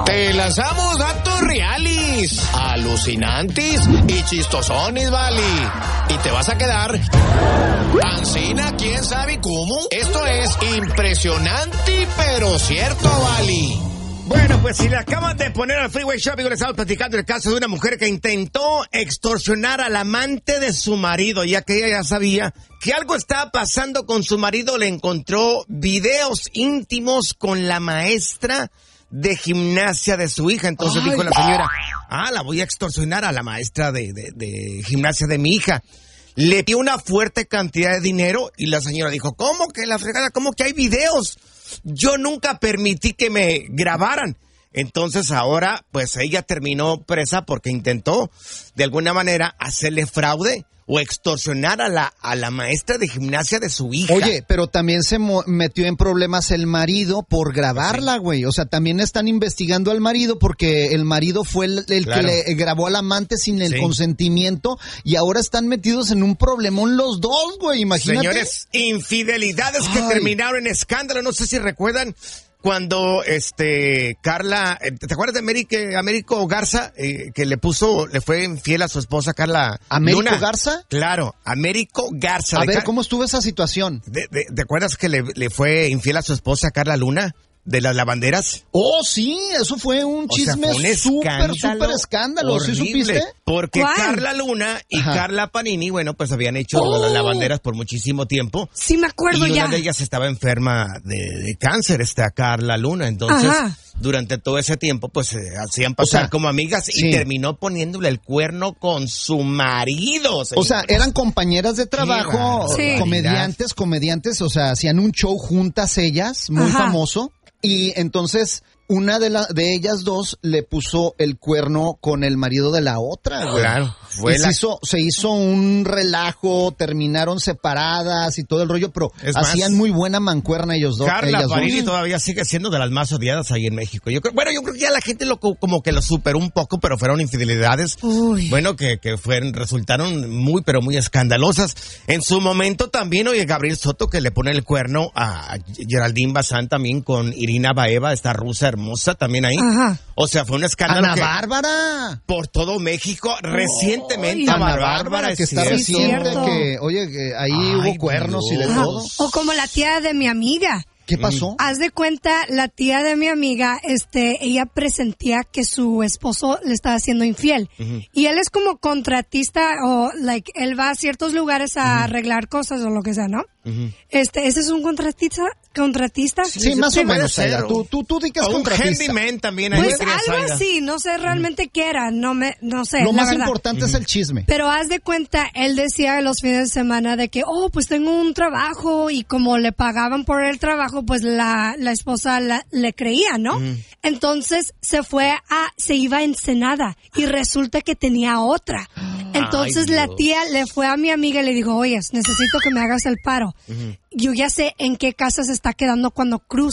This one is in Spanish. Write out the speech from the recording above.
Te lanzamos datos reales, alucinantes y chistosones, vale. Y te vas a quedar ancina, quién sabe cómo. Esto es impresionante, pero cierto, vale. Bueno, pues si le acaban de poner al Freeway Shopping, les estaba platicando el caso de una mujer que intentó extorsionar al amante de su marido, ya que ella ya sabía que algo estaba pasando con su marido. Le encontró videos íntimos con la maestra de gimnasia de su hija. Entonces dijo la señora, la voy a extorsionar a la maestra de gimnasia de mi hija. Le dio una fuerte cantidad de dinero y la señora dijo, ¿cómo que la fregada? ¿Cómo que hay videos? Yo nunca permití que me grabaran. Entonces ahora, pues ella terminó presa porque intentó de alguna manera hacerle fraude o extorsionar a la maestra de gimnasia de su hija. Oye, pero también se metió en problemas el marido por grabarla, güey. O sea, también están investigando al marido porque el marido fue el claro, que le grabó al amante sin el consentimiento y ahora están metidos en un problemón los dos, güey. Imagínate. Señores, infidelidades que terminaron en escándalo. No sé si recuerdan cuando Carla, ¿te acuerdas de Américo Garza? Que le fue infiel a su esposa Carla ¿Américo Luna. Garza? Claro, Américo Garza. A ver, ¿cómo estuvo esa situación? ¿Te acuerdas que le fue infiel a su esposa Carla Luna? ¿De las lavanderas? Oh, sí, eso fue un chisme súper escándalo. Horrible, ¿Sí supiste? Porque ¿cuál? Carla Luna y Carla Panini, bueno, pues habían hecho las lavanderas por muchísimo tiempo. Sí, me acuerdo y ya. una de ellas estaba enferma de cáncer, Carla Luna. Entonces, durante todo ese tiempo, pues se hacían pasar como amigas y terminó poniéndole el cuerno con su marido. O sea, eran compañeras de trabajo, comediantes, o sea, hacían un show juntas ellas, muy famoso. Y entonces una de ellas dos le puso el cuerno con el marido de la otra, güey. Claro. Se hizo un relajo, terminaron separadas y todo el rollo, pero hacían muy buena mancuerna ellos dos. Carla Panini todavía sigue siendo de las más odiadas ahí en México. Yo creo que ya la gente como que lo superó un poco, pero fueron infidelidades. Bueno, que resultaron muy, pero muy escandalosas. En su momento también, oye, Gabriel Soto, que le pone el cuerno a Geraldine Bazán también con Irina Baeva, esta rusa hermosa también ahí. O sea, fue un escándalo. Ana Bárbara. Por todo México, recientemente Ana Bárbara, que está reciente, que, oye, que ahí hubo cuernos y de todo. O como la tía de mi amiga. ¿Qué pasó? Haz de cuenta, la tía de mi amiga, ella presentía que su esposo le estaba haciendo infiel. Y él es como contratista él va a ciertos lugares a arreglar cosas o lo que sea, ¿no? ¿Ese es un contratista? Sí, más o menos. Tú di que es contratista. Un handyman también. Pues algo así, no sé realmente qué era, no sé. Lo más verdad. importante es el chisme. Pero haz de cuenta, él decía los fines de semana de que, pues tengo un trabajo y como le pagaban por el trabajo, pues la esposa le creía, ¿no? Entonces se iba a Ensenada y resulta que tenía otra. Entonces la tía le fue a mi amiga y le dijo, oye, necesito que me hagas el paro. Yo ya sé en qué casa se está quedando cuando cruza.